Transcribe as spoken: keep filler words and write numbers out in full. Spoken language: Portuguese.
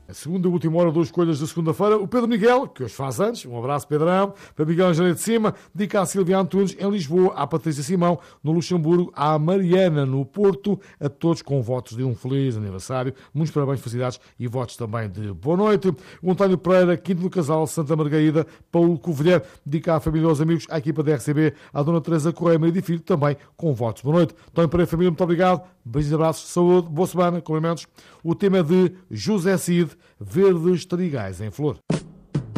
A segunda e última hora, duas escolhas da segunda-feira. O Pedro Miguel, que hoje faz anos. Um abraço, Pedrão. Para Miguel Angelina de Cima. Dedica a Silvia Antunes em Lisboa, à Patrícia Simão no Luxemburgo, à Mariana no Porto. A todos com votos de um feliz aniversário. Muitos parabéns, felicidades e votos também de boa noite. O António Pereira, Quinto do Casal, Santa Margarida. Paulo Covilhã, dedica à família e aos amigos, à equipa da R C B, à Dona Teresa Correia Maria de Filho, também com votos. Boa noite. António Pereira, família, muito obrigado. Beijos e abraços, saúde, boa semana, cumprimentos. O tema é de José Cid, Verdes Trigais em Flor.